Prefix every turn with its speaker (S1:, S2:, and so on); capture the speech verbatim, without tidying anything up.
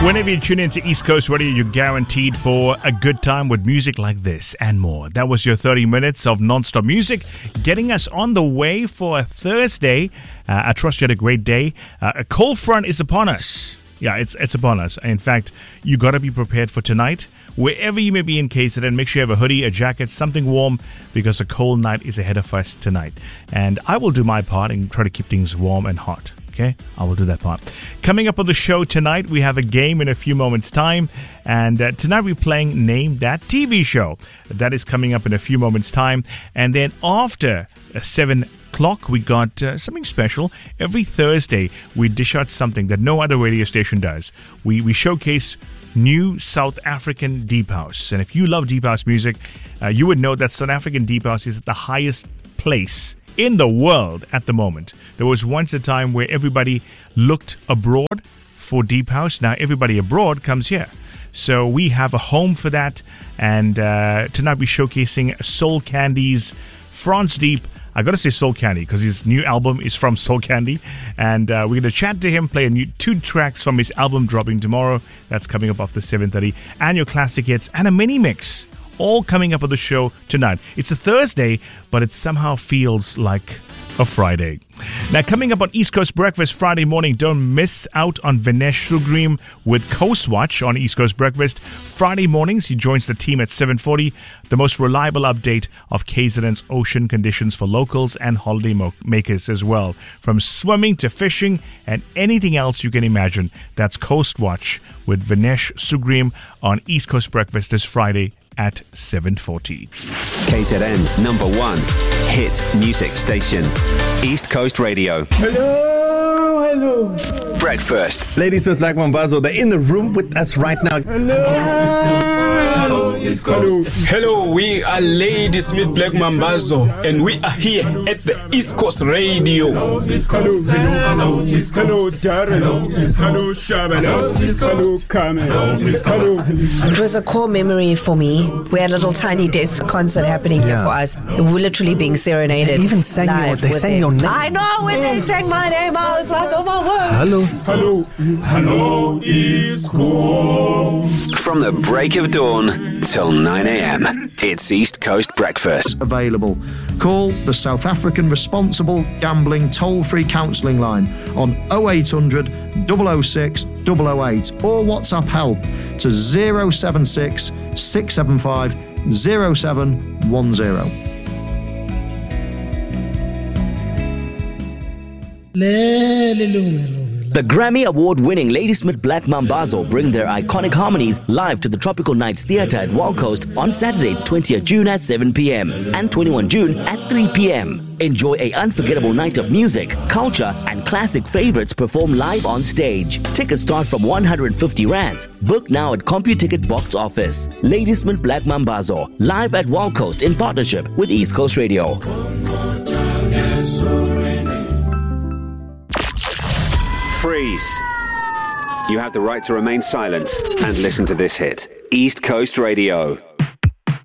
S1: Whenever you tune into East Coast Radio, you're guaranteed for a good time with music like this and more. That was your thirty minutes of non-stop music, getting us on the way for a Thursday. Uh, I trust you had a great day. Uh, a cold front is upon us. Yeah, it's it's upon us. In fact, you got to be prepared for tonight. Wherever you may be in K Z N, make sure you have a hoodie, a jacket, something warm, because a cold night is ahead of us tonight. And I will do my part and try to keep things warm and hot. Okay, I will do that part. Coming up on the show tonight, we have a game in a few moments' time. And uh, tonight we're playing Name That T V Show. That is coming up in a few moments' time. And then after uh, seven o'clock, we got uh, something special. Every Thursday, we dish out something that no other radio station does. We, we showcase new South African Deep House. And if you love Deep House music, uh, you would know that South African Deep House is at the highest place in the world at the moment. There was once a time where everybody looked abroad for Deep House. Now everybody abroad comes here. So we have a home for that. And uh, tonight we're showcasing Soul Candy's France Deep. I gotta say Soul Candy because his new album is from Soul Candy. And uh, we're gonna chat to him, play a new two tracks from his album dropping tomorrow. That's coming up after seven thirty. And your classic hits and a mini mix. All coming up on the show tonight. It's a Thursday, but it somehow feels like a Friday. Now, coming up on East Coast Breakfast Friday morning, don't miss out on Vinesh Sugrim with Coast Watch on East Coast Breakfast. Friday mornings, he joins the team at seven forty. The most reliable update of K Z N's ocean conditions for locals and holiday mo- makers as well. From swimming to fishing and anything else you can imagine. That's Coast Watch with Vinesh Sugrim on East Coast Breakfast this Friday at seven forty.
S2: K Z N's number one hit music station, East Coast Radio.
S3: Hello, hello.
S2: Breakfast.
S4: Ladysmith Black Mambazo, they're in the room with us right now.
S3: Hello, hello, East Coast.
S5: Hello, we are Ladysmith Black Mambazo, and we are here at the East Coast Radio.
S3: Hello, East Coast. Hello, East Coast. Hello, Darren. Hello, Shaban. Hello, Carmen. Hello.
S6: It was a core memory for me. We had a little tiny desk concert happening here
S4: Yeah.
S6: for us. We were literally being serenaded.
S4: They even sang your-
S6: live
S4: they
S6: with
S4: sang
S6: them.
S4: your name.
S6: I know, when they sang my name, I was like, oh my word.
S4: Hello.
S3: Hello. Hello, East Coast.
S2: From the break of dawn till nine a.m. It's East Coast Breakfast.
S7: Available. Call the South African Responsible Gambling Toll-Free Counselling Line on oh eight hundred, double oh six, double oh eight or WhatsApp help to zero seven six, six seven five, zero seven one zero.
S8: The Grammy Award-winning Ladysmith Black Mambazo bring their iconic harmonies live to the Tropical Nights Theatre at Wild Coast on Saturday, twentieth June at seven p.m. and twenty-first June at three p.m. Enjoy a unforgettable night of music, culture, and classic favorites performed live on stage. Tickets start from one hundred fifty rands. Book now at CompuTicket box office. Ladysmith Black Mambazo, live at Wild Coast in partnership with East Coast Radio.
S2: Freeze. You have the right to remain silent and listen to this hit. East Coast Radio.